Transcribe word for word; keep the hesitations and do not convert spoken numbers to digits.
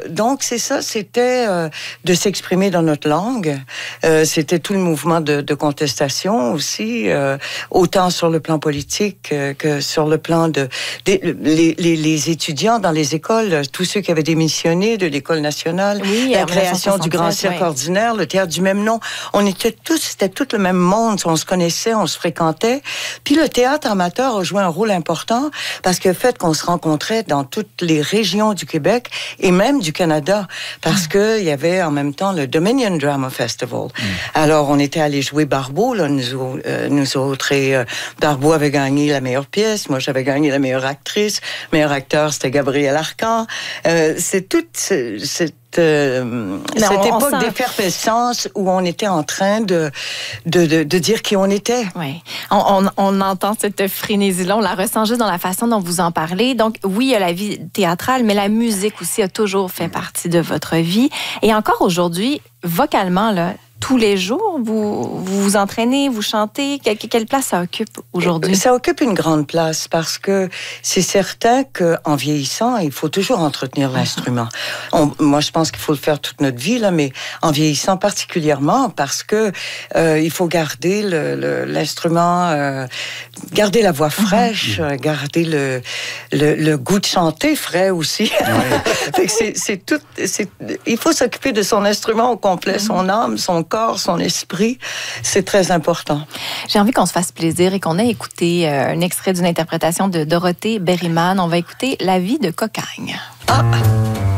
donc, c'est ça, c'était euh, de s'exprimer dans notre langue. Euh, c'était tout le mouvement de, de contestation aussi, euh, autant sur le plan politique euh, que sur le plan de... de les, les, les étudiants dans les écoles, tous ceux qui avaient démissionné de l'École nationale, oui, la création du Grand Cirque ouais. ordinaire, le théâtre du même nom. On était tous, c'était tout le même monde, on se connaissait, on se fréquentait. Puis le théâtre amateur a joué un rôle important parce que le fait qu'on se rencontrait dans toutes les régions du Québec et même du Canada, parce que il y avait en même temps le Dominion Drama Festival. Mm. Alors on était allés jouer Barbeau, là, nous, euh, nous autres, et euh, Barbeau avait gagné la meilleure pièce, moi j'avais gagné la meilleure actrice, meilleur acteur c'était Gabriel Arcan. Euh, c'est toute c'est, c'est Euh, cette on, époque on sent... d'effervescence où on était en train de, de, de, de dire qui on était. Oui, on, on, on entend cette frénésie-là, on la ressent juste dans la façon dont vous en parlez. Donc oui, il y a la vie théâtrale, mais la musique aussi a toujours fait partie de votre vie. Et encore aujourd'hui, vocalement, là, tous les jours, vous, vous vous entraînez, vous chantez. Quelle, quelle place ça occupe aujourd'hui? Ça occupe une grande place parce que c'est certain qu'en vieillissant, il faut toujours entretenir l'instrument. On, moi, je pense qu'il faut le faire toute notre vie, là, mais en vieillissant particulièrement parce que euh, il faut garder le, le, l'instrument, euh, garder la voix fraîche, mmh. garder le, le, le goût de chanter frais aussi. Ouais. c'est, c'est tout, c'est, il faut s'occuper de son instrument au complet, mmh. son âme, son corps, son esprit, c'est très important. J'ai envie qu'on se fasse plaisir et qu'on ait écouté euh, un extrait d'une interprétation de Dorothée Berryman. On va écouter La vie de Cocagne. Ah!